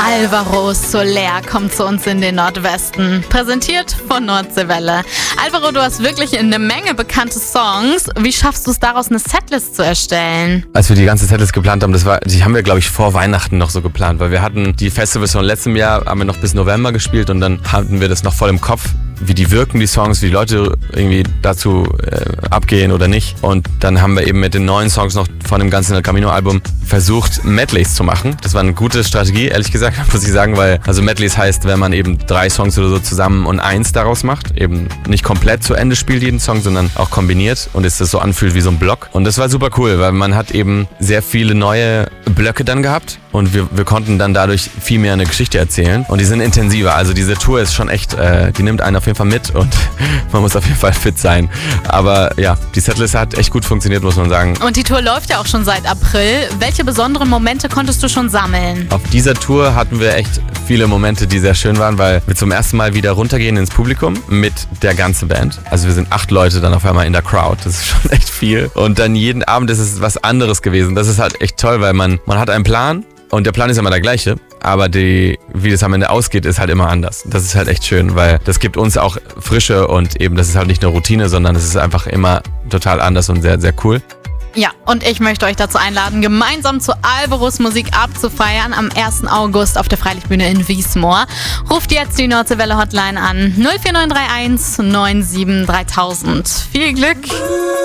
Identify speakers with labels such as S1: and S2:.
S1: Alvaro Soler kommt zu uns in den Nordwesten. Präsentiert von Nordseewelle. Alvaro, du hast wirklich eine Menge bekannte Songs. Wie schaffst du es daraus, eine Setlist zu erstellen?
S2: Als wir die ganze Setlist geplant haben, die haben wir, glaube ich, vor Weihnachten noch so geplant, weil wir hatten die Festivals von letztem Jahr, haben wir noch bis November gespielt und dann hatten wir das noch voll im Kopf, wie die wirken, die Songs, wie die Leute irgendwie dazu abgehen oder nicht. Und dann haben wir eben mit den neuen Songs noch von dem ganzen El Camino-Album versucht, Medleys zu machen. Das war eine gute Strategie, ehrlich gesagt, muss ich sagen, weil also Medleys heißt, wenn man eben 3 Songs oder so zusammen und 1 daraus macht, eben nicht komplett zu Ende spielt jeden Song, sondern auch kombiniert und es das so anfühlt wie so ein Block. Und das war super cool, weil man hat eben sehr viele neue Blöcke dann gehabt und wir konnten dann dadurch viel mehr eine Geschichte erzählen und die sind intensiver. Also diese Tour ist schon echt, die nimmt einen auf jeden Fall mit und man muss auf jeden Fall fit sein. Aber ja, die Setlist hat echt gut funktioniert, muss man sagen.
S1: Und die Tour läuft ja auch schon seit April. Welche besonderen Momente konntest du schon sammeln?
S2: Auf dieser Tour hatten wir echt viele Momente, die sehr schön waren, weil wir zum ersten Mal wieder runtergehen ins Publikum mit der ganzen Band. Also wir sind 8 Leute dann auf einmal in der Crowd. Das ist schon echt viel. Und dann jeden Abend ist es was anderes gewesen. Das ist halt echt toll, weil man hat einen Plan und der Plan ist immer der gleiche. Aber wie das am Ende ausgeht, ist halt immer anders. Das ist halt echt schön, weil das gibt uns auch Frische und eben, das ist halt nicht eine Routine, sondern es ist einfach immer total anders und sehr, sehr cool.
S1: Ja, und ich möchte euch dazu einladen, gemeinsam zu Alvaros Musik abzufeiern am 1. August auf der Freilichtbühne in Wiesmoor. Ruft jetzt die Nordseewelle Hotline an 04931 97 3000. Viel Glück!